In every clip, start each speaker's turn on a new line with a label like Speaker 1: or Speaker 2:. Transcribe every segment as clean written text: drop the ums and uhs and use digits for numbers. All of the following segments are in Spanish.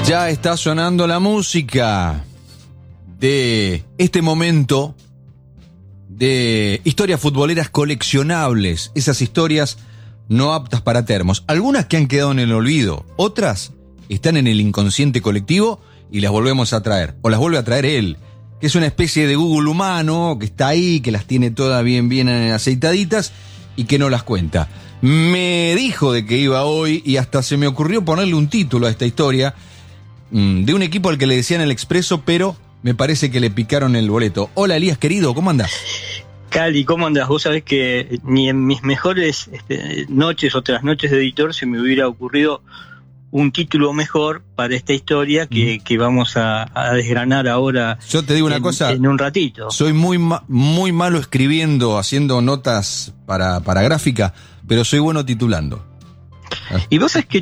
Speaker 1: Ya está sonando la música de este momento de historias futboleras coleccionables, esas historias no aptas para termos. Algunas que han quedado en el olvido, otras están en el inconsciente colectivo y las volvemos a traer, o las vuelve a traer él, que es una especie de Google humano, que está ahí, que las tiene todas bien aceitaditas y que no las cuenta. Me dijo de que iba hoy y hasta se me ocurrió ponerle un título a esta historia de un equipo al que le decían el Expreso, pero me parece que le picaron el boleto. Hola Elías, querido, ¿cómo andás?
Speaker 2: Cali, ¿cómo andás? Vos sabés que ni en mis mejores noches o trasnoches de editor se me hubiera ocurrido un título mejor para esta historia que vamos a desgranar ahora.
Speaker 1: Yo te digo una cosa,
Speaker 2: en un ratito.
Speaker 1: Soy muy malo escribiendo, haciendo notas para gráfica, pero soy bueno titulando.
Speaker 2: Y vos sabés que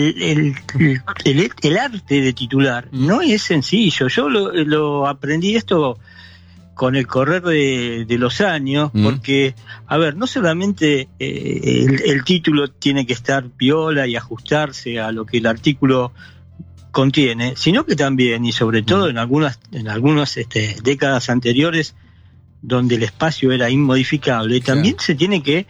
Speaker 2: el arte de titular no es sencillo. Yo lo aprendí esto con el correr de los años, porque, a ver, no solamente el título tiene que estar piola y ajustarse a lo que el artículo contiene, sino que también, y sobre todo en algunas décadas anteriores, donde el espacio era inmodificable, también se tiene que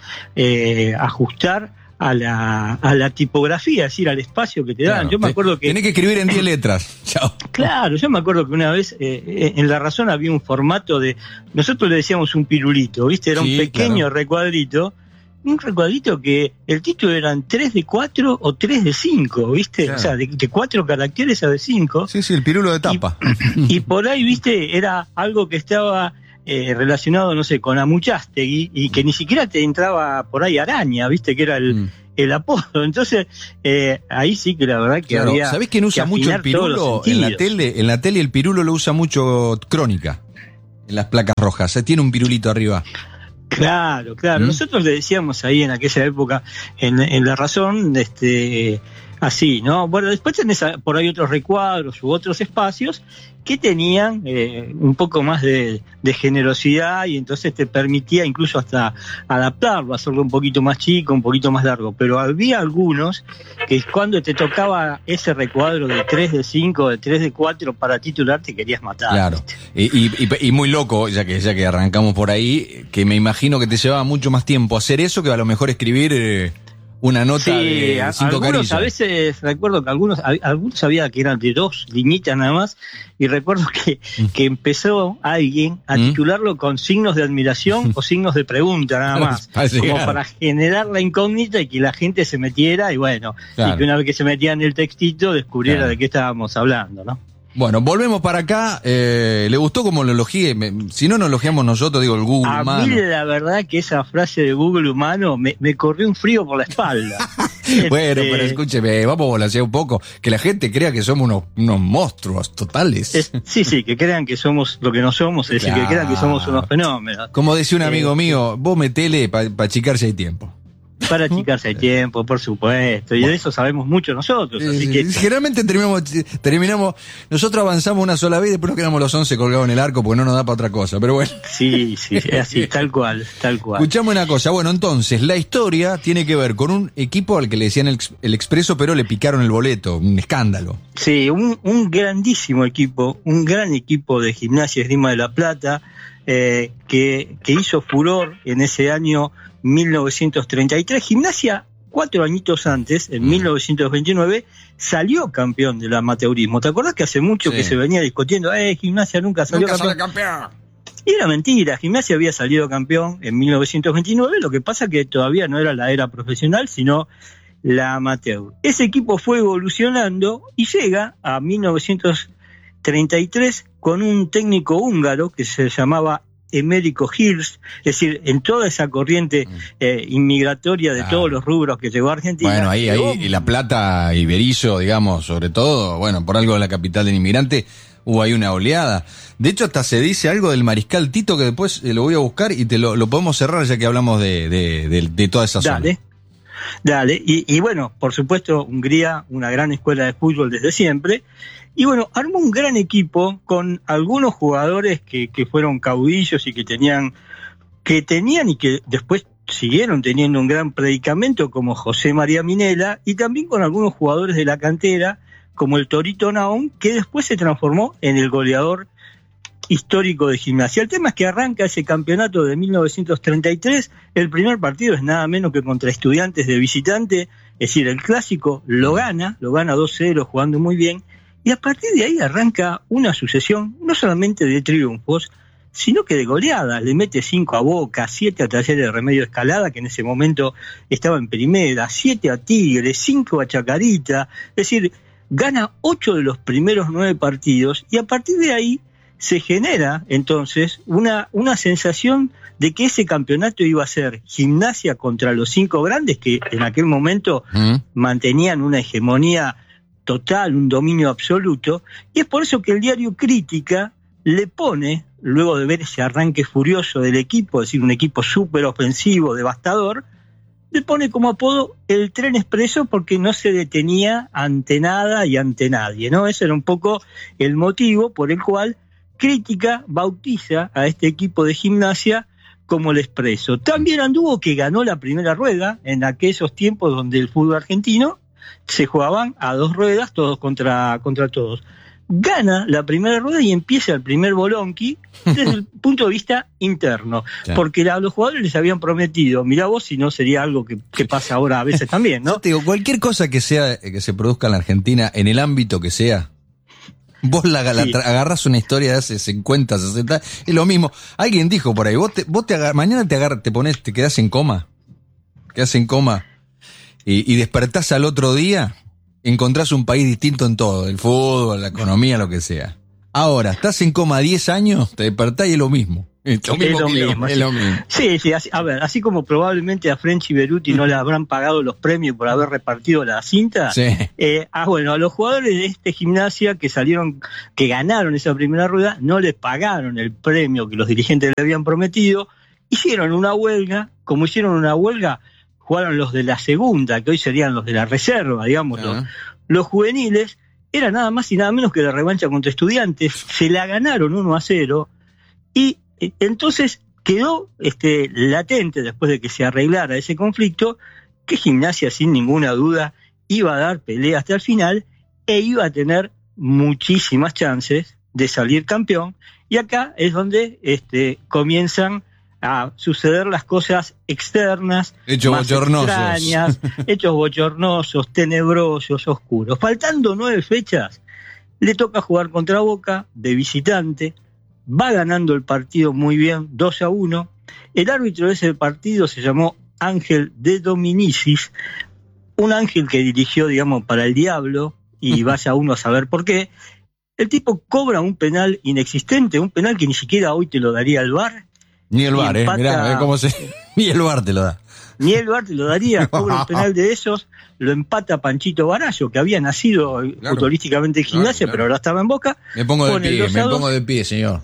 Speaker 2: ajustar a la tipografía, es decir, al espacio que te dan.
Speaker 1: Claro,
Speaker 2: yo me acuerdo que...
Speaker 1: Tenés que escribir en 10 letras. Chao.
Speaker 2: Claro, yo me acuerdo que una vez en La Razón había un formato de... Nosotros le decíamos un pirulito, ¿viste? Era un pequeño recuadrito. Un recuadrito que el título eran 3 de 4 o 3 de 5, ¿viste? Claro. O sea, de 4 caracteres a de 5.
Speaker 1: Sí, el pirulo de tapa.
Speaker 2: Y por ahí, ¿viste? Era algo que estaba... relacionado, no sé, con Amuchastegui, y que ni siquiera te entraba por ahí Araña, viste, que era el apodo. Entonces, ahí sí que la verdad que había...
Speaker 1: ¿Sabés quién usa mucho el pirulo en la tele? En la tele el pirulo lo usa mucho Crónica, en las placas rojas. Tiene un pirulito arriba.
Speaker 2: Claro. Nosotros le decíamos ahí en aquella época, en La Razón, así, ¿no? Bueno, después tenés por ahí otros recuadros u otros espacios que tenían un poco más de generosidad, y entonces te permitía incluso hasta adaptarlo, hacerlo un poquito más chico, un poquito más largo. Pero había algunos que cuando te tocaba ese recuadro de 3 de 5, de 3 de 4 para titular, te querías matar.
Speaker 1: Claro. Y muy loco, ya que arrancamos por ahí, que me imagino que te llevaba mucho más tiempo hacer eso que a lo mejor escribir... una nota de 5 carillas.
Speaker 2: A veces recuerdo que algunos sabía que eran de 2 liñitas nada más, y recuerdo que empezó alguien a titularlo con signos de admiración o signos de pregunta nada más, como para generar la incógnita y que la gente se metiera, y bueno, y que una vez que se metía en el textito descubriera de qué estábamos hablando, ¿no?
Speaker 1: Bueno, volvemos para acá. ¿Le gustó cómo lo elogié? Si no nos elogiamos nosotros, digo, el Google humano.
Speaker 2: A mí la verdad que esa frase de Google humano me corrió un frío por la espalda.
Speaker 1: Bueno, pero escúcheme, vamos a volancear un poco. Que la gente crea que somos unos monstruos totales.
Speaker 2: Sí, que crean que somos lo que no somos, es decir, que crean que somos unos fenómenos.
Speaker 1: Como decía un amigo mío, vos metele para achicar si hay tiempo.
Speaker 2: Para achicarse el tiempo, por supuesto, y de eso sabemos mucho nosotros, así que...
Speaker 1: Generalmente terminamos, nosotros avanzamos una sola vez y después nos quedamos los 11 colgados en el arco porque no nos da para otra cosa, pero bueno.
Speaker 2: Sí, es así, tal cual.
Speaker 1: Escuchame una cosa, bueno, entonces, la historia tiene que ver con un equipo al que le decían el Expreso, pero le picaron el boleto, un escándalo.
Speaker 2: Sí, un grandísimo equipo, un gran equipo de Gimnasia y Esgrima de La Plata, que hizo furor en ese año 1933. Gimnasia, 4 añitos antes, en 1929, salió campeón del amateurismo. ¿Te acordás que hace mucho que se venía discutiendo, Gimnasia nunca salió campeón? Y era mentira, Gimnasia había salido campeón en 1929, lo que pasa que todavía no era la era profesional, sino la amateur. Ese equipo fue evolucionando y llega a 1933 con un técnico húngaro que se llamaba Emérico Hirsch, es decir, en toda esa corriente inmigratoria de todos los rubros que llegó a Argentina.
Speaker 1: Bueno, ahí y La Plata y Berisso, digamos, sobre todo, bueno, por algo de la capital del inmigrante, hubo ahí una oleada. De hecho, hasta se dice algo del Mariscal Tito, que después lo voy a buscar y te lo podemos cerrar ya que hablamos de toda esa zona.
Speaker 2: Dale, y bueno, por supuesto, Hungría, una gran escuela de fútbol desde siempre. Y bueno, armó un gran equipo con algunos jugadores que fueron caudillos y que tenían y que después siguieron teniendo un gran predicamento, como José María Minella, y también con algunos jugadores de la cantera, como el Torito Naón, que después se transformó en el goleador histórico de Gimnasia. El tema es que arranca ese campeonato de 1933, el primer partido es nada menos que contra Estudiantes de visitante, es decir, el clásico lo gana 2-0 jugando muy bien, y a partir de ahí arranca una sucesión no solamente de triunfos, sino que de goleadas. Le mete 5 a Boca, 7 a Talleres de Remedio Escalada, que en ese momento estaba en primera, 7 a Tigre, 5 a Chacarita, es decir, gana 8 de los primeros 9 partidos, y a partir de ahí se genera entonces una sensación de que ese campeonato iba a ser Gimnasia contra los 5 grandes, que en aquel momento mantenían una hegemonía total, un dominio absoluto, y es por eso que el diario Crítica le pone, luego de ver ese arranque furioso del equipo, es decir, un equipo súper ofensivo, devastador, le pone como apodo el tren expreso porque no se detenía ante nada y ante nadie, ¿no? Ese era un poco el motivo por el cual Crítica bautiza a este equipo de Gimnasia como el Expreso. También anduvo que ganó la primera rueda en aquellos tiempos donde el fútbol argentino se jugaban a 2 ruedas, todos contra todos. Gana la primera rueda y empieza el primer bolonqui desde el punto de vista interno, porque a los jugadores les habían prometido, mirá vos, si no sería algo que pasa ahora a veces también, ¿no?
Speaker 1: Yo te digo, cualquier cosa que sea que se produzca en la Argentina, en el ámbito que sea, vos agarrás una historia de hace 50, 60, es lo mismo. Alguien dijo por ahí, mañana te quedás en coma, y despertás al otro día, encontrás un país distinto en todo, el fútbol, la economía, lo que sea. Ahora, estás en coma 10 años, te despertás y es lo mismo. Es lo mismo.
Speaker 2: Sí, así como probablemente a French y Beruti no le habrán pagado los premios por haber repartido la cinta,
Speaker 1: sí.
Speaker 2: A los jugadores de este Gimnasia que ganaron esa primera rueda, no les pagaron el premio que los dirigentes le habían prometido, hicieron una huelga, como hicieron una huelga, jugaron los de la segunda, que hoy serían los de la reserva, digamos, los juveniles, era nada más y nada menos que la revancha contra Estudiantes, se la ganaron 1-0, y entonces quedó latente, después de que se arreglara ese conflicto, que Gimnasia sin ninguna duda iba a dar pelea hasta el final e iba a tener muchísimas chances de salir campeón, y acá es donde comienzan a suceder las cosas externas, más extrañas, hechos bochornosos, tenebrosos, oscuros. Faltando 9 fechas, le toca jugar contra Boca de visitante, va ganando el partido muy bien, 2-1. El árbitro de ese partido se llamó Ángel de Dominicis, un ángel que dirigió, digamos, para el diablo, y vaya uno a saber por qué. El tipo cobra un penal inexistente, un penal que ni siquiera hoy te lo daría el VAR.
Speaker 1: Ni el VAR, mirá, cómo ni el VAR te lo da.
Speaker 2: Ni el VAR te lo daría, cobra un penal de esos, lo empata Panchito Barallo, que había nacido futbolísticamente en Gimnasia, pero ahora estaba en Boca.
Speaker 1: Me pongo de pie, señor.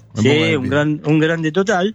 Speaker 2: Un grande total.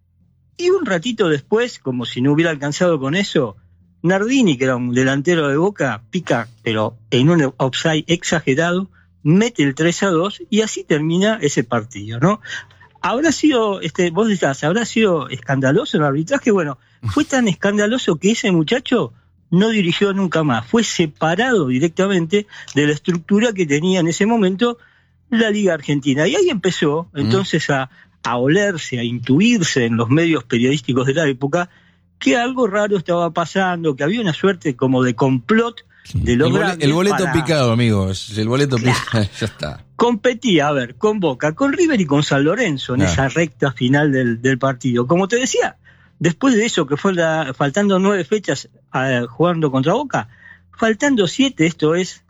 Speaker 2: Y un ratito después, como si no hubiera alcanzado con eso, Nardini, que era un delantero de Boca, pica, pero en un offside exagerado, mete el 3-2 y así termina ese partido, ¿no? Habrá sido, habrá sido escandaloso el arbitraje. Bueno, fue tan escandaloso que ese muchacho no dirigió nunca más. Fue separado directamente de la estructura que tenía en ese momento la Liga Argentina. Y ahí empezó entonces a olerse, a intuirse en los medios periodísticos de la época que algo raro estaba pasando, que había una suerte como de complot de los grandes.
Speaker 1: El boleto picado, amigos. El boleto picado, ya está.
Speaker 2: Competía, con Boca, con River y con San Lorenzo en esa recta final del partido. Como te decía, después de eso, que fue faltando 9 fechas jugando contra Boca, faltando 7, esto es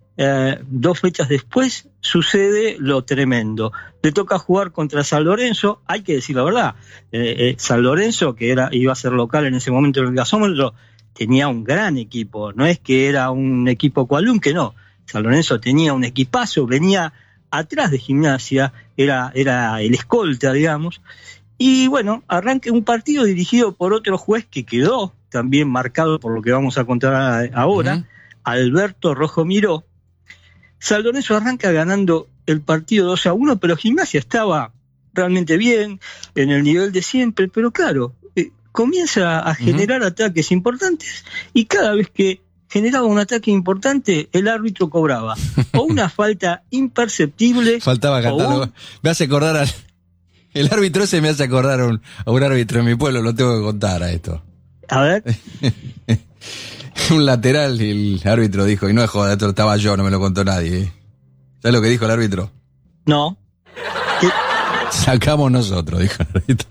Speaker 2: 2 fechas después, sucede lo tremendo. Le toca jugar contra San Lorenzo, hay que decir la verdad, San Lorenzo, que iba a ser local en ese momento en el gasómetro, tenía un gran equipo, no es que era un equipo cualunque, no. San Lorenzo tenía un equipazo, venía atrás de Gimnasia, era el escolta, digamos, y bueno, arranca un partido dirigido por otro juez que quedó también marcado por lo que vamos a contar ahora, Alberto Rojo Miró. San Lorenzo arranca ganando el partido 2-1, pero Gimnasia estaba realmente bien, en el nivel de siempre, pero claro, comienza a generar ataques importantes, y cada vez que generaba un ataque importante, el árbitro cobraba o una falta imperceptible.
Speaker 1: Faltaba catálogo. Me hace acordar el árbitro ese me hace acordar a un árbitro de mi pueblo, lo tengo que contar a esto.
Speaker 2: A ver.
Speaker 1: Un lateral y el árbitro dijo, y no es joda, esto estaba yo, no me lo contó nadie. ¿Sabes lo que dijo el árbitro?
Speaker 2: No.
Speaker 1: Sacamos nosotros, dijo el árbitro.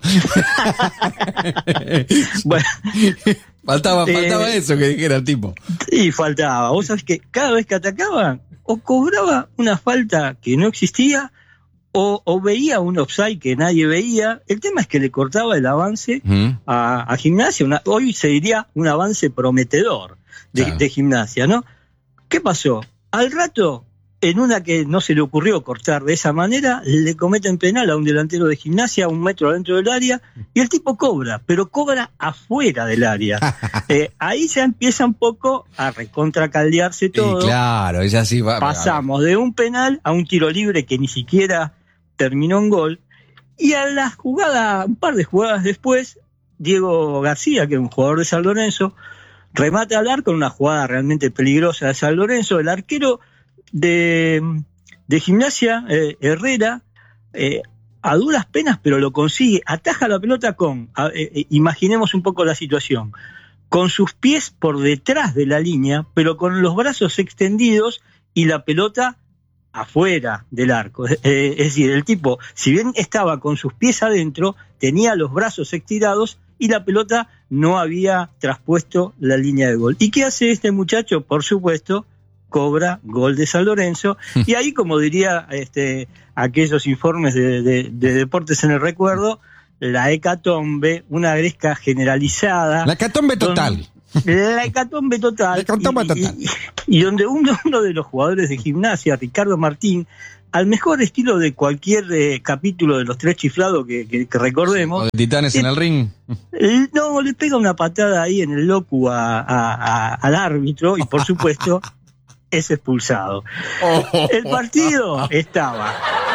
Speaker 2: Bueno,
Speaker 1: faltaba eso que dijera el tipo.
Speaker 2: Sí, faltaba. Vos sabés que cada vez que atacaban, o cobraba una falta que no existía, o veía un offside que nadie veía. El tema es que le cortaba el avance a Gimnasia. Hoy se diría un avance prometedor de Gimnasia, ¿no? ¿Qué pasó? Al rato, en una que no se le ocurrió cortar de esa manera, le cometen penal a un delantero de Gimnasia, 1 metro adentro del área, y el tipo cobra, pero cobra afuera del área. Ahí ya empieza un poco a recontracaldearse todo.
Speaker 1: Y claro, ella sí va.
Speaker 2: Pasamos de un penal a un tiro libre que ni siquiera terminó en gol, y a la jugada, un par de jugadas después, Diego García, que es un jugador de San Lorenzo, remata al arco en una jugada realmente peligrosa de San Lorenzo. El arquero de Gimnasia, Herrera, a duras penas, pero lo consigue, ataja la pelota imaginemos un poco la situación, con sus pies por detrás de la línea, pero con los brazos extendidos y la pelota afuera del arco. Es decir, el tipo, si bien estaba con sus pies adentro, tenía los brazos estirados y la pelota no había traspuesto la línea de gol. ¿Y qué hace este muchacho? Por supuesto, cobra gol de San Lorenzo, y ahí, como diría aquellos informes de Deportes en el Recuerdo, la hecatombe, una gresca generalizada.
Speaker 1: La hecatombe total.
Speaker 2: La hecatombe total. Y donde uno de los jugadores de Gimnasia, Ricardo Martín, al mejor estilo de cualquier capítulo de Los Tres Chiflados que recordemos.
Speaker 1: O de Titanes en el ring.
Speaker 2: No, le pega una patada ahí en el locu al árbitro y, por supuesto, es expulsado. El partido estaba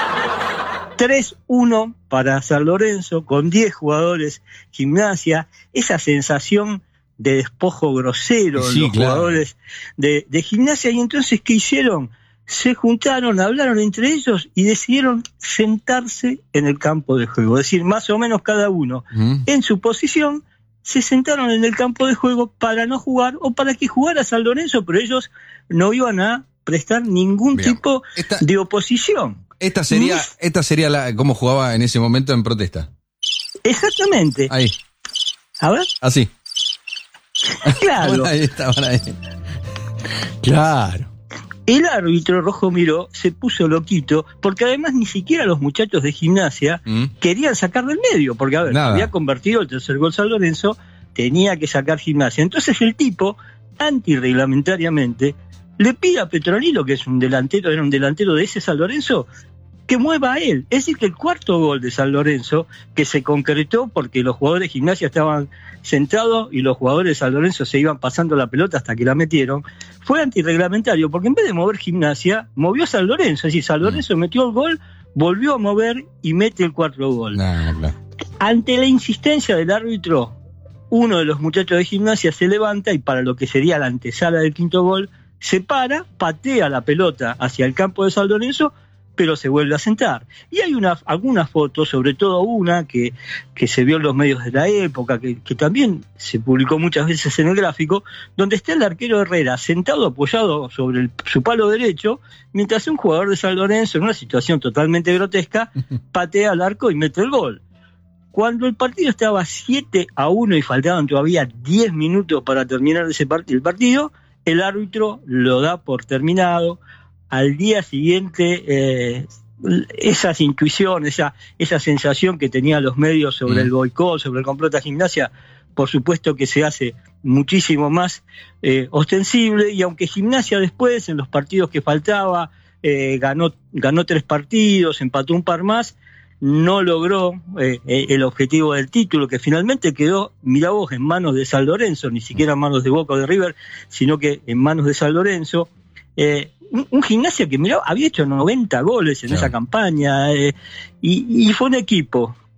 Speaker 2: 3-1 para San Lorenzo, con 10 jugadores Gimnasia. Esa sensación de despojo grosero, sí, los jugadores de Gimnasia. Y entonces, ¿qué hicieron? Se juntaron, hablaron entre ellos y decidieron sentarse en el campo de juego. Es decir, más o menos cada uno en su posición, se sentaron en el campo de juego para no jugar, o para que jugara San Lorenzo, pero ellos no iban a prestar ningún tipo de oposición.
Speaker 1: Esta sería cómo jugaba en ese momento en protesta.
Speaker 2: Exactamente.
Speaker 1: Ahí.
Speaker 2: A ver.
Speaker 1: Así.
Speaker 2: Claro.
Speaker 1: Estaban ahí. Claro.
Speaker 2: El árbitro Rojo Miró se puso loquito, porque además ni siquiera los muchachos de Gimnasia querían sacar del medio, porque había convertido el tercer gol San Lorenzo, tenía que sacar Gimnasia. Entonces el tipo, antirreglamentariamente, le pide a Petronilo, que era un delantero de ese San Lorenzo, que mueva a él. Es decir, que el cuarto gol de San Lorenzo, que se concretó porque los jugadores de Gimnasia estaban sentados y los jugadores de San Lorenzo se iban pasando la pelota hasta que la metieron, fue antirreglamentario, porque en vez de mover Gimnasia, movió San Lorenzo. Es decir, San Lorenzo metió el gol, volvió a mover y mete el cuarto gol. Ante la insistencia del árbitro, uno de los muchachos de Gimnasia se levanta y, para lo que sería la antesala del quinto gol, se para, patea la pelota hacia el campo de San Lorenzo, pero se vuelve a sentar. Y hay algunas fotos, sobre todo una que se vio en los medios de la época, que también se publicó muchas veces en el gráfico, donde está el arquero Herrera sentado apoyado sobre su palo derecho, mientras un jugador de San Lorenzo, en una situación totalmente grotesca, patea al arco y mete el gol. Cuando el partido estaba 7-1 y faltaban todavía 10 minutos para terminar el partido, el árbitro lo da por terminado. Al día siguiente, esas intuiciones, esa sensación que tenían los medios sobre el boicot, sobre el complot a Gimnasia, por supuesto que se hace muchísimo más ostensible. Y aunque Gimnasia después, en los partidos que faltaba, ganó 3 partidos, empató un par más, no logró el objetivo del título, que finalmente quedó, mirá vos, en manos de San Lorenzo, ni siquiera en manos de Boca o de River, sino que en manos de San Lorenzo. Un Gimnasia que, mirá, había hecho 90 goles en esa campaña, y fue un equipo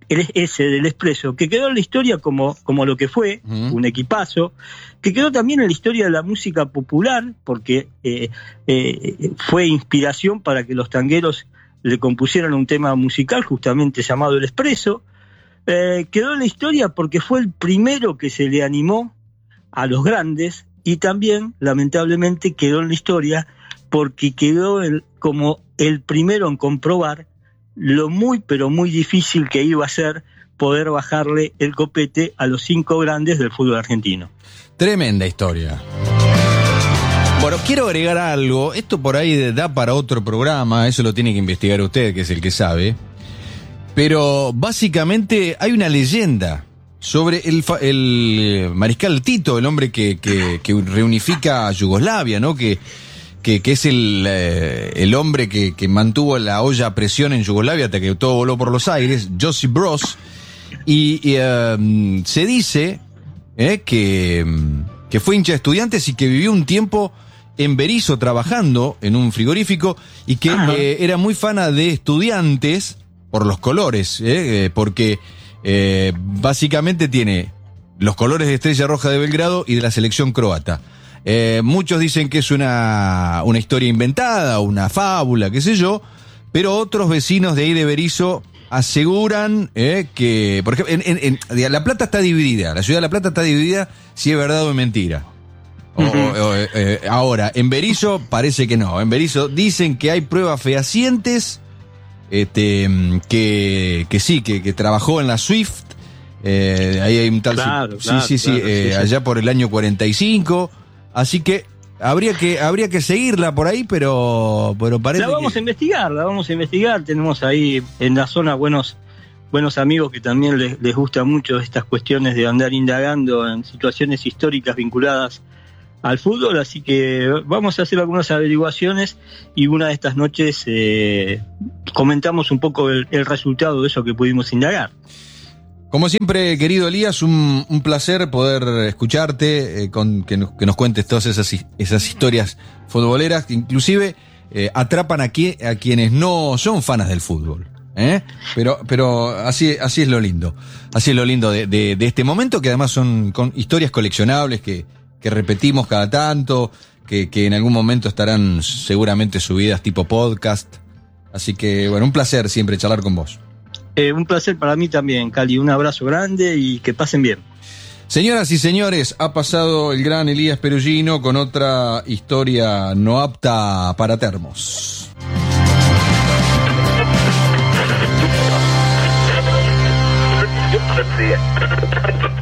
Speaker 2: ese del Expreso, que quedó en la historia como lo que fue, un equipazo, que quedó también en la historia de la música popular, porque fue inspiración para que los tangueros le compusieran un tema musical justamente llamado El Expreso. Quedó en la historia porque fue el primero que se le animó a los grandes, y también, lamentablemente, quedó en la historia porque quedó como el primero en comprobar lo muy, pero muy difícil que iba a ser poder bajarle el copete a los 5 grandes del fútbol argentino.
Speaker 1: Tremenda historia. Bueno, quiero agregar algo. Esto por ahí da para otro programa, eso lo tiene que investigar usted, que es el que sabe. Pero básicamente hay una leyenda sobre el mariscal Tito, el hombre que reunifica a Yugoslavia, ¿no? Que es el hombre que mantuvo la olla a presión en Yugoslavia hasta que todo voló por los aires, Josip Broz. Y se dice que fue hincha de Estudiantes y que vivió un tiempo en Berisso trabajando en un frigorífico, y que era muy fana de Estudiantes por los colores, porque básicamente tiene los colores de Estrella Roja de Belgrado y de la selección croata. Muchos dicen que es una historia inventada, una fábula, qué sé yo, pero otros vecinos de ahí de Berisso aseguran que, por ejemplo, La Plata está dividida, la ciudad de La Plata está dividida si es verdad o es mentira. Ahora, en Berisso parece que no. En Berisso dicen que hay pruebas fehacientes, que sí, que trabajó en la Swift. Ahí hay un tal.
Speaker 2: Claro,
Speaker 1: sí, allá por el año 45. Así que habría que seguirla por ahí, pero parece
Speaker 2: la vamos a investigar. Tenemos ahí en la zona buenos amigos que también les gusta mucho estas cuestiones de andar indagando en situaciones históricas vinculadas al fútbol, así que vamos a hacer algunas averiguaciones y una de estas noches comentamos un poco el resultado de eso que pudimos indagar.
Speaker 1: Como siempre, querido Elías, un placer poder escucharte, que nos cuentes todas esas historias futboleras que inclusive atrapan a quienes no son fanas del fútbol. Pero así es lo lindo. Así es lo lindo de este momento, que además son con historias coleccionables que repetimos cada tanto, que en algún momento estarán seguramente subidas tipo podcast. Así que, bueno, un placer siempre charlar con vos.
Speaker 2: Un placer para mí también, Cali. Un abrazo grande y que pasen bien.
Speaker 1: Señoras y señores, ha pasado el gran Elías Perugino con otra historia no apta para termos.